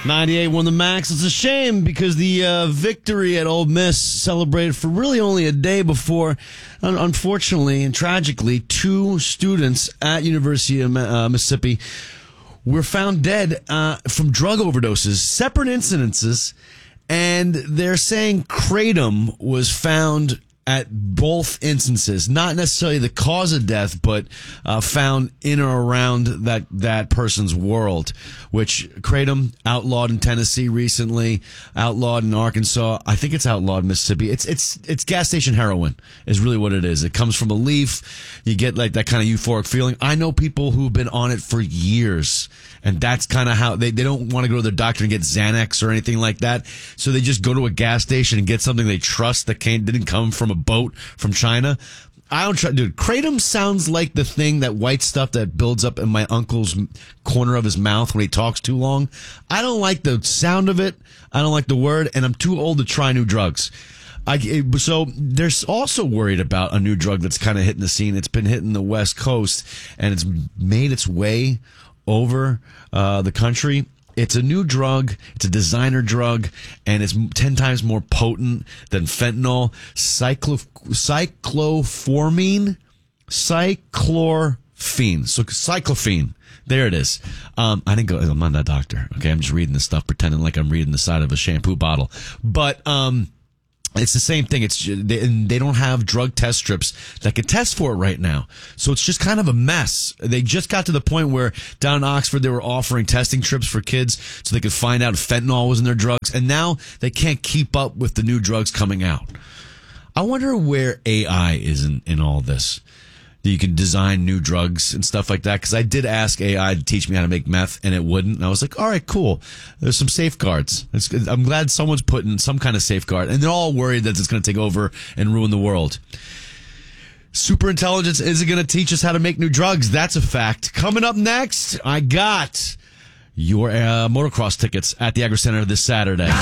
98 won the Max. It's a shame because the victory at Ole Miss celebrated for really only a day before, unfortunately and tragically, two students at University of Mississippi were found dead from drug overdoses, separate incidences, and they're saying kratom was found at both instances, not necessarily the cause of death, but found in or around that person's world, which kratom outlawed in Tennessee recently, outlawed in Arkansas. I think it's outlawed in Mississippi. It's gas station heroin is really what it is. It comes from a leaf. You get like that kind of euphoric feeling. I know people who've been on it for years, and that's kind of how they don't want to go to their doctor and get Xanax or anything like that. So they just go to a gas station and get something they trust that didn't come from a boat from China. I don't try, dude. Kratom sounds like the thing, that white stuff that builds up in my uncle's corner of his mouth when he talks too long. I don't like the sound of it. I don't like the word, and I'm too old to try new drugs. So they're also worried about a new drug that's kind of hitting the scene. It's been hitting the West Coast, and it's made its way over the country. It's a new drug. It's a designer drug, and it's 10 times more potent than fentanyl. Cyclophormine. So cyclophene. There it is. I'm not a doctor. Okay. I'm just reading this stuff, pretending like I'm reading the side of a shampoo bottle. But, it's the same thing. They don't have drug test strips that can test for it right now. So it's just kind of a mess. They just got to the point where down in Oxford, they were offering testing strips for kids so they could find out if fentanyl was in their drugs. And now they can't keep up with the new drugs coming out. I wonder where AI is in all this. That you can design new drugs and stuff like that. Because I did ask AI to teach me how to make meth, and it wouldn't. And I was like, all right, cool. There's some safeguards. I'm glad someone's putting some kind of safeguard. And they're all worried that it's going to take over and ruin the world. Superintelligence isn't going to teach us how to make new drugs. That's a fact. Coming up next, I got your motocross tickets at the Agri Center this Saturday.